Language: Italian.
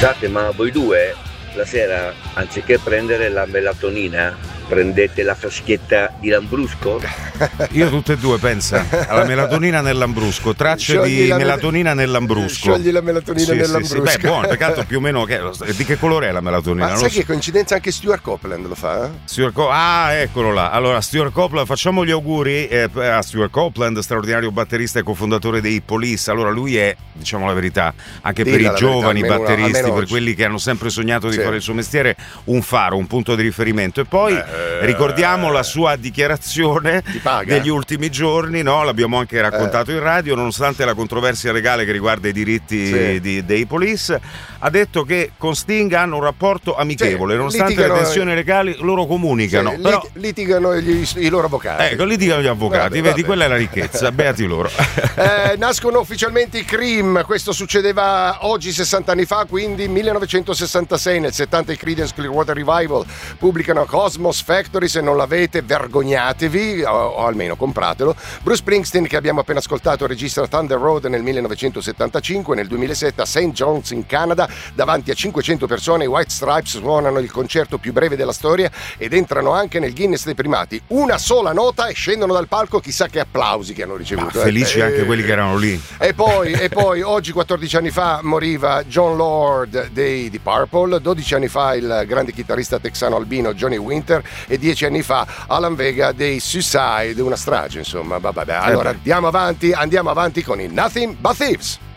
Scusate, ma voi due la sera, anziché prendere la melatonina, prendete la fraschietta di Lambrusco? Io tutte e due, pensa, alla melatonina nel Lambrusco, tracce di melatonina nel Lambrusco. Sciogli la melatonina nel Lambrusco. Beh, buono, peccato più o meno di che colore è la melatonina? Ma sai che coincidenza anche Stuart Copeland lo fa? Eccolo là. Allora, Stuart Copeland, facciamo gli auguri a Stuart Copeland, straordinario batterista e cofondatore dei Police. Allora, lui è, diciamo la verità, anche per i giovani batteristi, per quelli che hanno sempre sognato di fare il suo mestiere, un faro, un punto di riferimento. E poi ricordiamo la sua dichiarazione degli ultimi giorni, no? L'abbiamo anche raccontato in radio, nonostante la controversia legale che riguarda i diritti dei Police, ha detto che con Sting hanno un rapporto amichevole, nonostante le tensioni legali loro comunicano. Però litigano i loro avvocati. Ecco, litigano gli avvocati, vedi, quella è la ricchezza, beati loro. Nascono ufficialmente i Cream, questo succedeva oggi 60 anni fa, quindi 1966. Nel 70 i Creedence Clearwater Revival pubblicano Cosmos Factory. Se non l'avete, vergognatevi, o almeno compratelo. Bruce Springsteen, che abbiamo appena ascoltato, registra Thunder Road nel 1975. Nel 2007 a St. John's in Canada, davanti a 500 persone, i White Stripes suonano il concerto più breve della storia ed entrano anche nel Guinness dei primati. Una sola nota e scendono dal palco, chissà che applausi che hanno ricevuto. Felici anche quelli che erano lì. E poi oggi 14 anni fa moriva John Lord dei Deep Purple, 12 anni fa il grande chitarrista texano albino Johnny Winter e 10 anni fa Alan Vega dei Suicide, una strage, insomma. Vabbè. Allora andiamo avanti con i Nothing But Thieves.